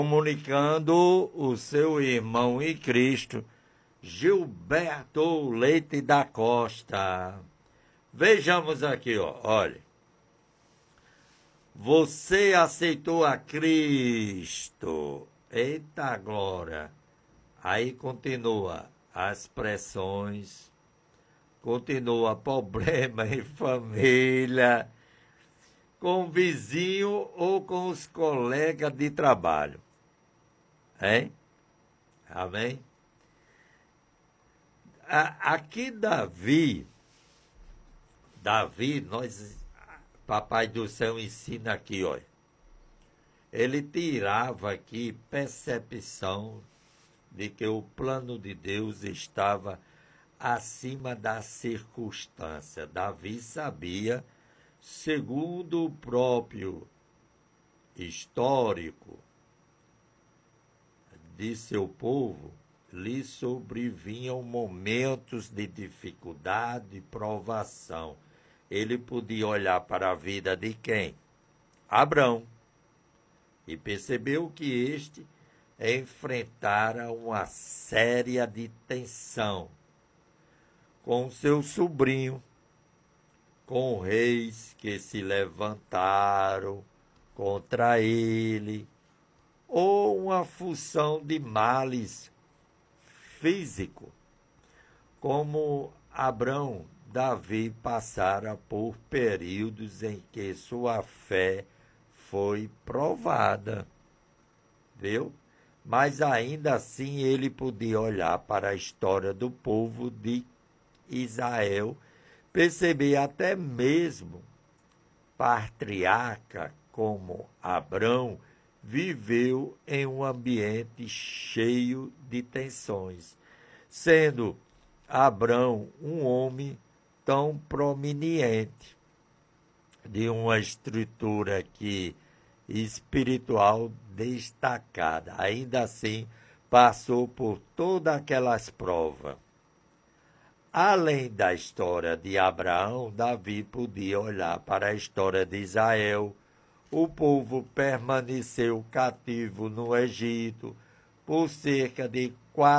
comunicando o seu irmão em Cristo, Gilberto Leite da Costa. Vejamos aqui, olha. Você aceitou a Cristo. Eita glória. Aí continua as pressões, continua problema em família, com o vizinho ou com os colegas de trabalho. Hein? Amém? Aqui Davi, Papai do Céu ensina aqui, olha. Ele tirava aqui percepção de que o plano de Deus estava acima da circunstância. Davi sabia, segundo o próprio histórico de seu povo, lhe sobrevinham momentos de dificuldade e provação. Ele podia olhar para a vida de quem? Abrão. E percebeu que este enfrentara uma séria de tensão com seu sobrinho, com reis que se levantaram contra ele, ou uma função de males físico, como Abrão, Davi passara por períodos em que sua fé foi provada, viu? Mas ainda assim ele podia olhar para a história do povo de Israel, perceber até mesmo patriarca como Abrão viveu em um ambiente cheio de tensões, sendo Abrão um homem tão prominente, de uma estrutura espiritual destacada. Ainda assim, passou por todas aquelas provas. Além da história de Abraão, Davi podia olhar para a história de Israel. O povo permaneceu cativo no Egito por cerca de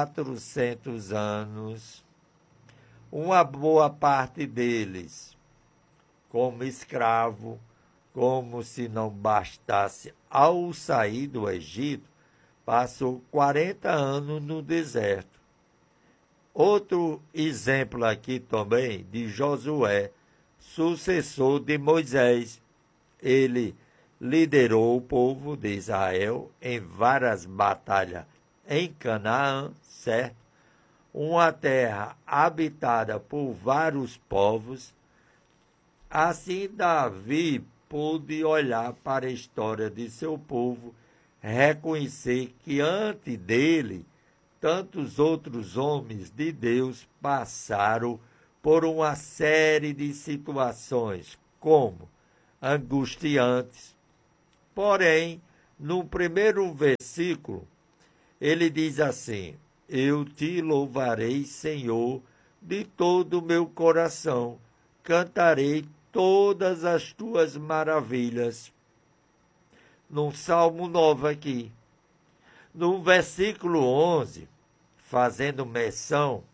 400 anos. Uma boa parte deles como escravo, como se não bastasse, ao sair do Egito, passou 40 anos no deserto. Outro exemplo aqui também de Josué, sucessor de Moisés. Ele liderou o povo de Israel em várias batalhas em Canaã, certo? Uma terra habitada por vários povos. Assim, Davi pôde olhar para a história de seu povo, reconhecer que antes dele, tantos outros homens de Deus passaram por uma série de situações, como angustiantes. Porém, no primeiro versículo, ele diz assim: eu te louvarei, Senhor, de todo o meu coração, cantarei todas as tuas maravilhas. No Salmo 9 aqui, no versículo 11, fazendo menção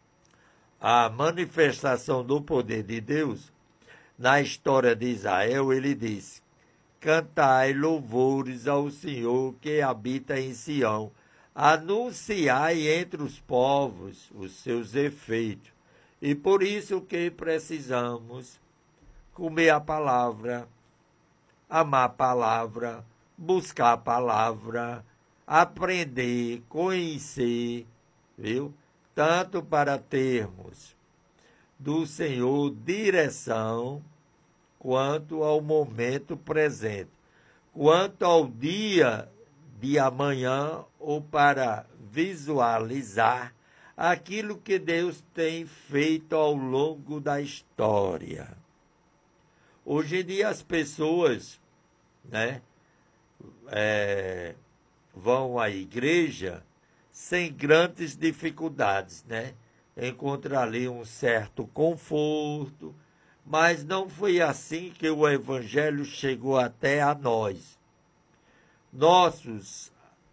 à manifestação do poder de Deus, na história de Israel, ele diz: cantai louvores ao Senhor que habita em Sião, anunciai entre os povos os seus efeitos. E por isso que precisamos comer a palavra, amar a palavra, buscar a palavra, aprender, conhecer, viu? Tanto para termos do Senhor direção, quanto ao momento presente, quanto ao dia de amanhã, ou para visualizar aquilo que Deus tem feito ao longo da história. Hoje em dia as pessoas, vão à igreja sem grandes dificuldades, encontram ali um certo conforto, mas não foi assim que o Evangelho chegou até a nós. Nossos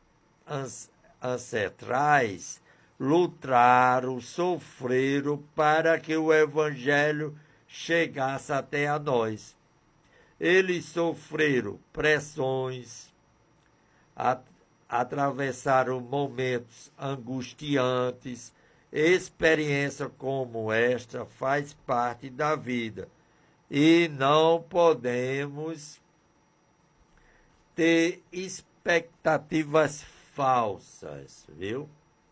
ancestrais lutaram, sofreram para que o Evangelho chegasse até a nós. Eles sofreram pressões, atravessaram momentos angustiantes. Experiência como esta faz parte da vida e não podemos ter expectativas falsas, viu?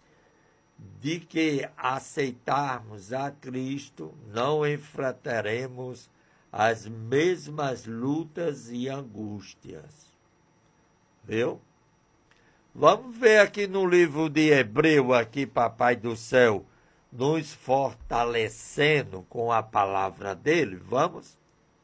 De que aceitarmos a Cristo, não enfrentaremos as mesmas lutas e angústias, viu? Vamos ver aqui no livro de Hebreu, aqui, Papai do Céu, nos fortalecendo com a palavra dele, vamos?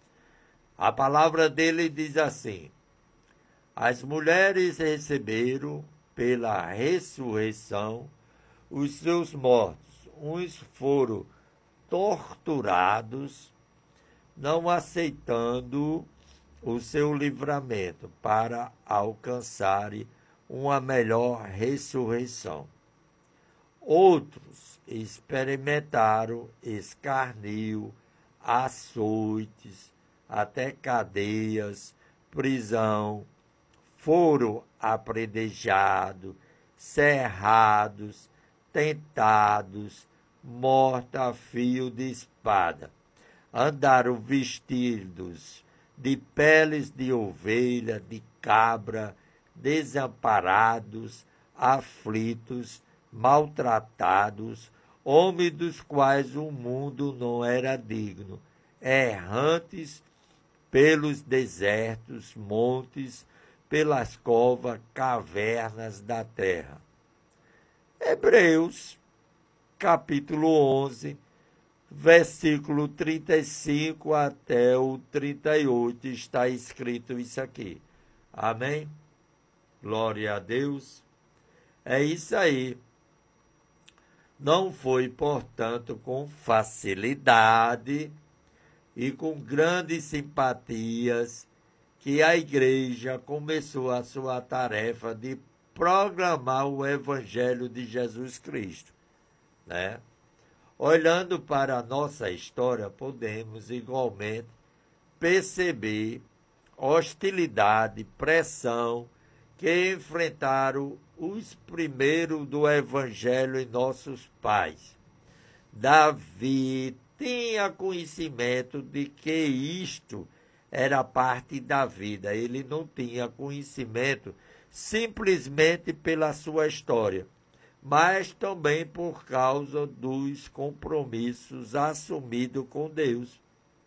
A palavra dele diz assim: as mulheres receberam pela ressurreição os seus mortos. Uns foram torturados, não aceitando o seu livramento para alcançarem uma melhor ressurreição. Outros experimentaram escárnio, açoites, até cadeias, prisão, foram apredejados, cerrados, tentados, mortos a fio de espada. Andaram vestidos de peles de ovelha, de cabra, desamparados, aflitos, maltratados, homens dos quais o mundo não era digno, errantes pelos desertos, montes, pelas covas, cavernas da terra. Hebreus, capítulo 11, versículo 35 até o 38, está escrito isso aqui. Amém? Glória a Deus. É isso aí. Não foi, portanto, com facilidade e com grandes simpatias que a igreja começou a sua tarefa de proclamar o Evangelho de Jesus Cristo, né? Olhando para a nossa história, podemos igualmente perceber hostilidade, pressão que enfrentaram os primeiros do Evangelho em nossos pais. Davi tinha conhecimento de que isto era parte da vida. Ele não tinha conhecimento simplesmente pela sua história, mas também por causa dos compromissos assumidos com Deus.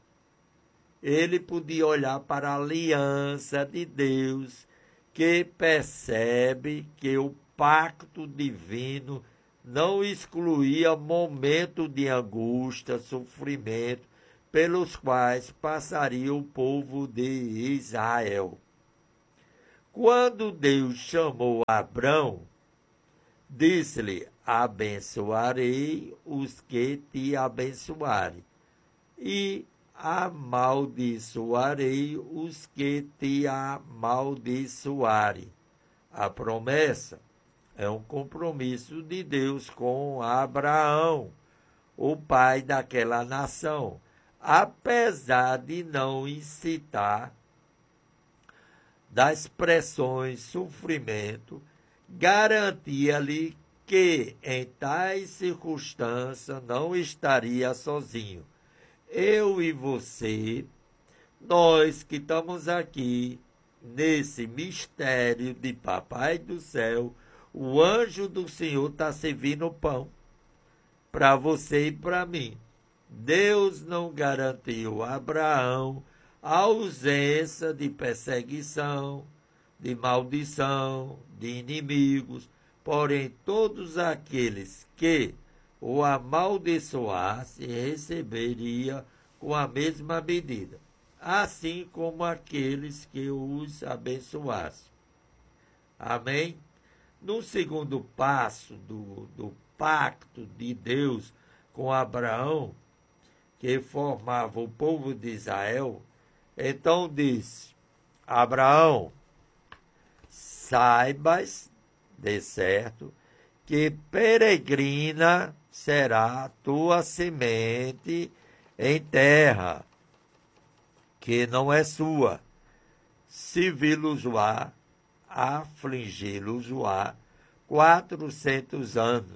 Ele podia olhar para a aliança de Deus, que percebe que o pacto divino não excluía momentos de angústia, sofrimento, pelos quais passaria o povo de Israel. Quando Deus chamou Abrão, disse-lhe: abençoarei os que te abençoarem, e amaldiçoarei os que te amaldiçoarem. A promessa é um compromisso de Deus com Abraão, o pai daquela nação, apesar de não incitar das pressões, sofrimento, garantia-lhe que em tais circunstâncias não estaria sozinho. Eu e você, nós que estamos aqui nesse mistério de Papai do Céu, o anjo do Senhor está servindo o pão para você e para mim. Deus não garantiu a Abraão a ausência de perseguição, de maldição, de inimigos, porém todos aqueles que o amaldiçoasse receberia com a mesma medida, assim como aqueles que os abençoassem. Amém? No segundo passo do pacto de Deus com Abraão, que formava o povo de Israel, então disse: Abraão, saibas de certo, que peregrina será a tua semente em terra, que não é sua, servi-los-á, afligi-los-á 400 anos.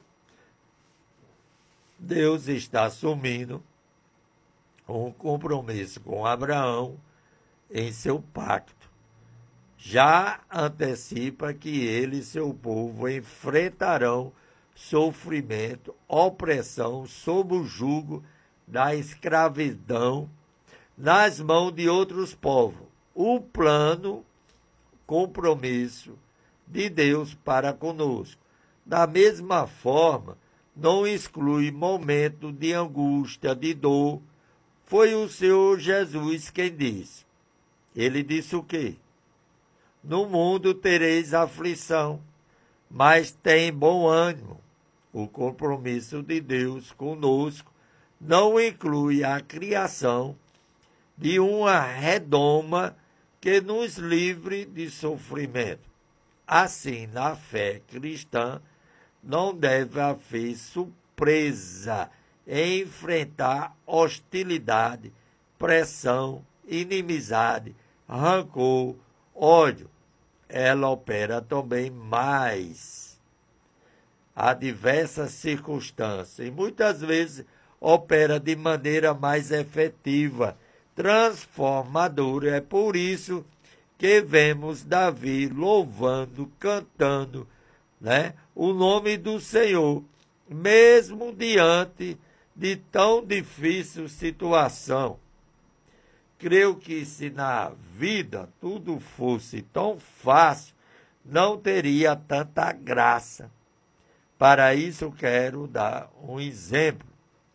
Deus está assumindo um compromisso com Abraão em seu pacto. Já antecipa que ele e seu povo enfrentarão sofrimento, opressão sob o jugo da escravidão nas mãos de outros povos. O plano, compromisso de Deus para conosco. Da mesma forma, não exclui momento de angústia, de dor. Foi o Senhor Jesus quem disse. Ele disse o quê? No mundo tereis aflição, mas tem bom ânimo. O compromisso de Deus conosco não inclui a criação de uma redoma que nos livre de sofrimento. Assim, na fé cristã, não deve haver surpresa em enfrentar hostilidade, pressão, inimizade, rancor, ódio. Ela opera também mais a diversas circunstâncias e muitas vezes opera de maneira mais efetiva, transformadora. É por isso que vemos Davi louvando, cantando, o nome do Senhor, mesmo diante de tão difícil situação. Creio que se na vida tudo fosse tão fácil, não teria tanta graça. Para isso quero dar um exemplo,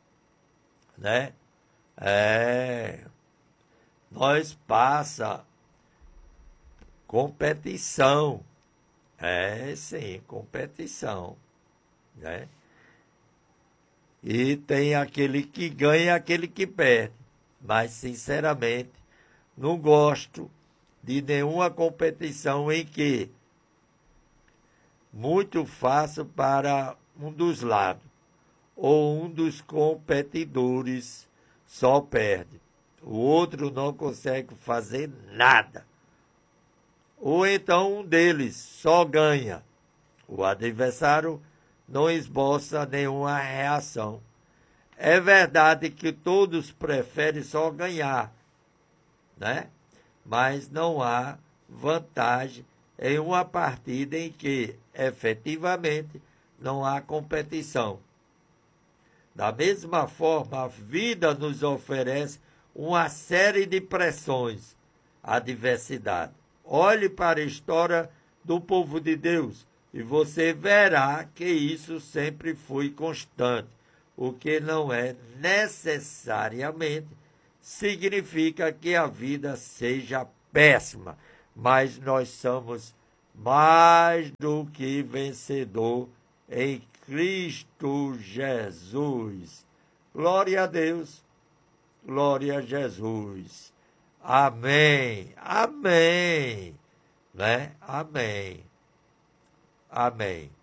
Nós passa competição, sim, competição, E tem aquele que ganha e aquele que perde. Mas, sinceramente, não gosto de nenhuma competição em que muito fácil para um dos lados, ou um dos competidores só perde. O outro não consegue fazer nada. Ou então um deles só ganha. O adversário não esboça nenhuma reação. É verdade que todos preferem só ganhar, Mas não há vantagem em uma partida em que, efetivamente, não há competição. Da mesma forma, a vida nos oferece uma série de pressões, adversidade. Olhe para a história do povo de Deus e você verá que isso sempre foi constante. O que não é necessariamente significa que a vida seja péssima, mas nós somos mais do que vencedor em Cristo Jesus. Glória a Deus, glória a Jesus. Amém, amém, Amém, amém.